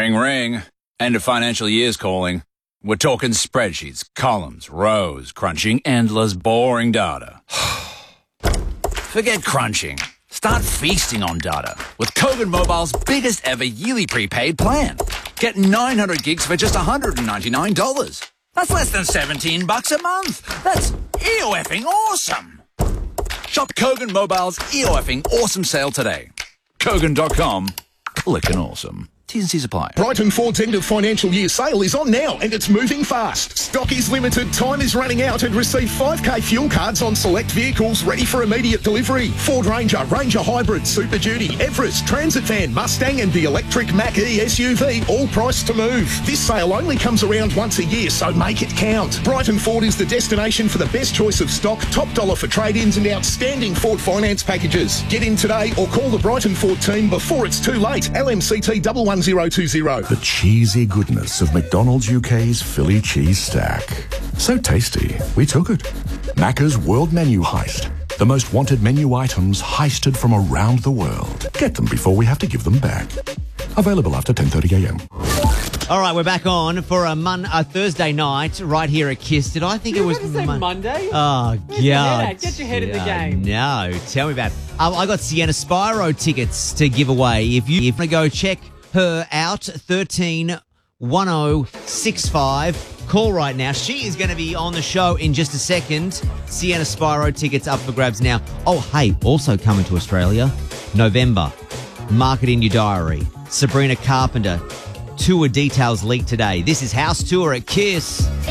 Ring, ring. End of financial year's calling. We're talking spreadsheets, columns, rows, crunching endless, boring data. Forget crunching. Start feasting on data with Kogan Mobile's biggest ever yearly prepaid plan. Get 900 gigs for just $199. That's less than $17 a month. That's EOFing awesome. Shop Kogan Mobile's EOFing awesome sale today. Kogan.com. Clickin' awesome. T's and C's apply. Brighton Ford's end of financial year sale is on now and it's moving fast. Stock is limited, time is running out, and receive 5k fuel cards on select vehicles ready for immediate delivery. Ford Ranger, Ranger Hybrid, Super Duty, Everest, Transit Van, Mustang and the electric Mach-E SUV, all priced to move. This sale only comes around once a year, so make it count. Brighton Ford is the destination for the best choice of stock, top dollar for trade-ins and outstanding Ford finance packages. Get in today or call the Brighton Ford team before it's too late. LMCT 11020. The cheesy goodness of McDonald's UK's Philly cheese stack. So tasty, we took it. Macca's World Menu Heist. The most wanted menu items heisted from around the world. Get them before we have to give them back. Available after 10:30 a.m. All right, we're back on for a Thursday night right here at KISS. Did I think it was Monday? Oh, Get your head in the game. No, tell me about it. I got Sienna Spyro tickets to give away. If you want to go check her out, 131065. Call right now. She is going to be on the show in just a second. Sienna Spyro tickets up for grabs now. Oh, hey, also coming to Australia, November. Mark it in your diary. Sabrina Carpenter. Tour details leaked today. This is House Tour at KISS.